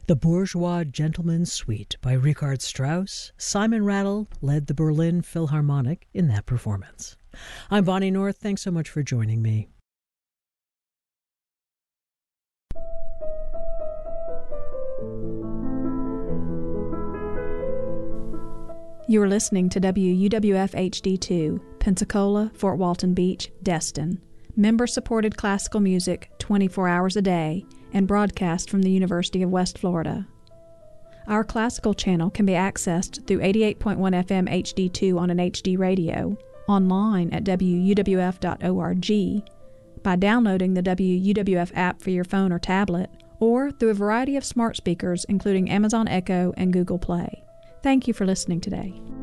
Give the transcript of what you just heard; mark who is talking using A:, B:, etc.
A: The Bourgeois Gentleman's Suite by Richard Strauss. Simon Rattle led the Berlin Philharmonic in that performance. I'm Bonnie North. Thanks so much for joining me.
B: You are listening to WUWF HD2, Pensacola, Fort Walton Beach, Destin. Member-supported classical music 24 hours a day and broadcast from the University of West Florida. Our classical channel can be accessed through 88.1 FM HD2 on an HD radio, online at wuwf.org, by downloading the WUWF app for your phone or tablet, or through a variety of smart speakers including Amazon Echo and Google Play. Thank you for listening today.